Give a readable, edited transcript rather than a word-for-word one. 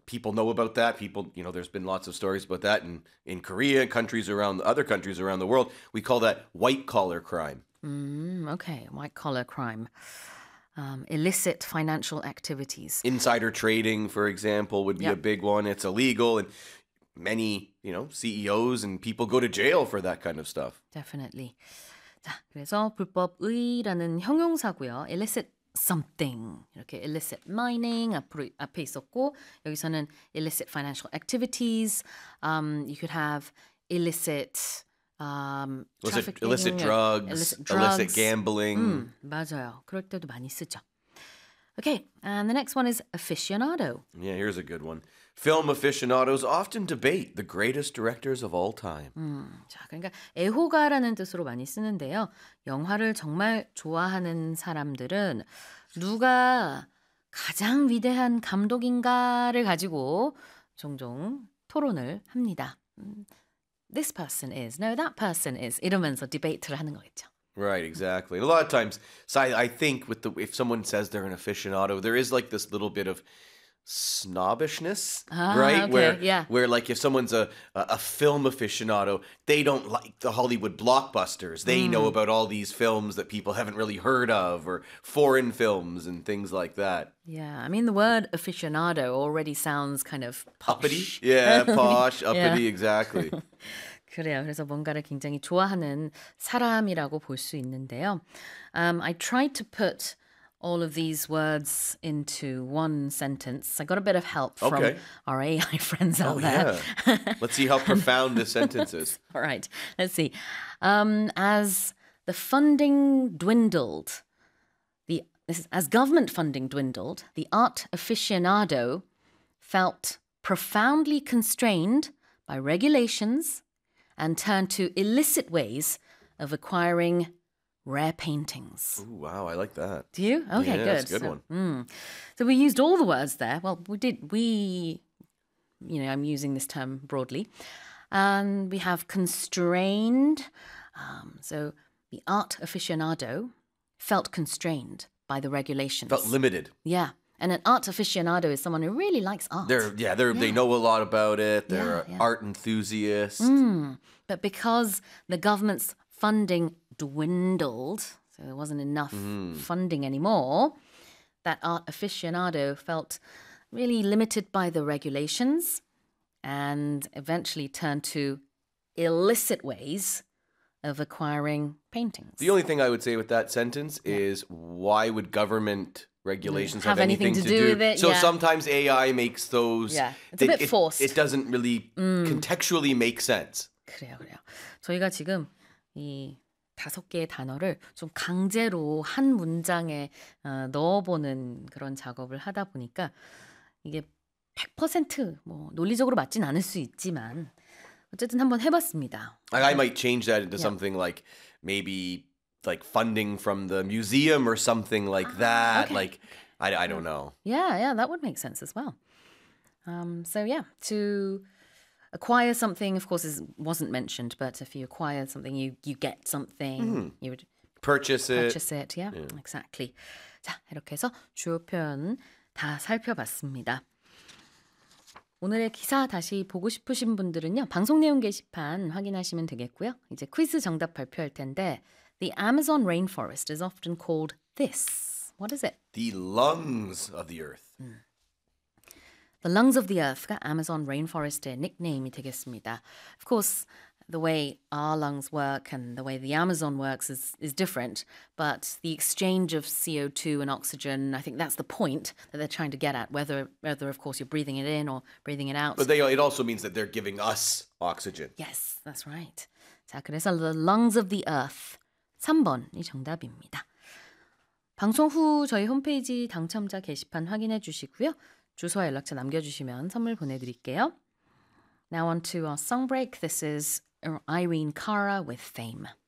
people know about that. People, there's been lots of stories about that in Korea, other countries around the world. We call that white collar crime. Okay, white collar crime. Illicit financial activities. Insider trading, for example, would be a big one. It's illegal, and many, CEOs and people go to jail for that kind of stuff. Definitely. 자, 그래서 불법의라는 형용사고요. illicit something. 이렇게 illicit mining 앞에 있었고 여기서는 illicit financial activities. You could have illicit illicit drugs, illicit gambling. 맞아요. 그럴 때도 많이 쓰죠. Okay, and the next one is aficionado. Yeah, here's a good one. Film aficionados often debate the greatest directors of all time. 자, 그러니까 애호가라는 뜻으로 많이 쓰는데요. 영화를 정말 좋아하는 사람들은 누가 가장 위대한 감독인가를 가지고 종종 토론을 합니다. This person is, no, that person is 이러면서 디베이트를 하는 거겠죠. Right, exactly. And a lot of times, so I think if someone says they're an aficionado, there is like this little bit of snobbishness, right? Okay, where like if someone's a film aficionado, they don't like the Hollywood blockbusters. They know about all these films that people haven't really heard of, or foreign films and things like that. Yeah, I mean the word aficionado already sounds kind of posh. Uppity? Yeah, posh, uppity, exactly. 그래요. 그래서 뭔가를 굉장히 좋아하는 사람이라고 볼 수 있는데요. I tried to put all of these words into one sentence. I got a bit of help from our AI friends out there. Yeah. Let's see how profound this sentence is. All right, let's see. As the funding dwindled, as government funding dwindled, the art aficionado felt profoundly constrained by regulations and turned to illicit ways of acquiring rare paintings. Ooh, wow, I like that. Do you? Okay, yeah, good. That's a good one. So we used all the words there. Well, I'm using this term broadly. And we have constrained. So the art aficionado felt constrained by the regulations. Felt limited. Yeah. And an art aficionado is someone who really likes art. They know a lot about it. They're art enthusiasts. But because the government's funding dwindled, so there wasn't enough funding anymore, that art aficionado felt really limited by the regulations and eventually turned to illicit ways of acquiring paintings. The only thing I would say with that sentence is why would government regulations have anything to do with it? So sometimes AI makes those... Yeah, it's a bit forced. It doesn't really contextually make sense. 그래요. 저희가 지금 이 5개의 단어를 좀 강제로 한 문장에 넣어보는 그런 작업을 하다 보니까 이게 100% 논리적으로 맞진 않을 수 있지만 어쨌든 한번 해봤습니다. I might change that into something like maybe like funding from the museum or something like that. Okay. Like, I don't know. Yeah, that would make sense as well. To acquire something, of course, wasn't mentioned, but if you acquire something, you get something. You would purchase it. Yeah, exactly. 자, 이렇게 해서 주요 표현 다 살펴봤습니다. 오늘의 기사 다시 보고 싶으신 분들은요. 방송 내용 게시판 확인하시면 되겠고요. 이제 퀴즈 정답 발표할 텐데 The Amazon rainforest is often called this. What is it? The lungs of the earth. The lungs of the earth가 Amazon rainforest의 닉네임이 되겠습니다. Of course, the way our lungs work and the way the Amazon works is different, but the exchange of CO2 and oxygen, I think that's the point that they're trying to get at, whether of course, you're breathing it in or breathing it out. But it also means that they're giving us oxygen. Yes, that's right. 자, 그래서 the lungs of the earth, 3번이 정답입니다. 방송 후 저희 홈페이지 당첨자 게시판 확인해 주시고요. 주소와 연락처 남겨주시면 선물 보내드릴게요. Now on to our song break. This is Irene Cara with Fame.